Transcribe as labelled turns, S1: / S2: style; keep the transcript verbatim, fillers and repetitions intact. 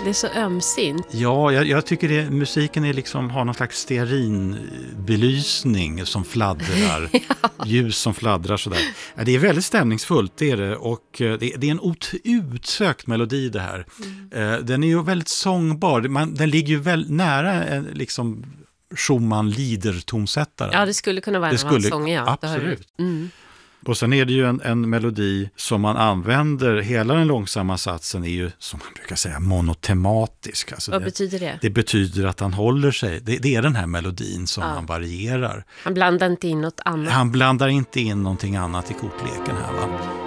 S1: Det är så ömsint.
S2: Ja, jag, jag tycker det, musiken är liksom, har någon slags stearinbelysning som fladdrar. Ja. Ljus som fladdrar sådär. Det är väldigt stämningsfullt, det är det. Och det, det är en ot, utsökt melodi det här. Mm. Den är ju väldigt sångbar. Man, den ligger ju väldigt nära liksom Schumann-lieder-tonsättare.
S1: Ja, det skulle kunna vara en av hans sånger, ja.
S2: Absolut.
S1: Mm.
S2: Och sen är det ju en, en melodi som man använder, hela den långsamma satsen är ju, som man brukar säga, monotematisk. Alltså
S1: Vad
S2: det,
S1: betyder det?
S2: Det betyder att han håller sig, det, det är den här melodin som ja. han varierar.
S1: Han blandar inte in något annat.
S2: Han blandar inte in någonting annat i kortleken här, va?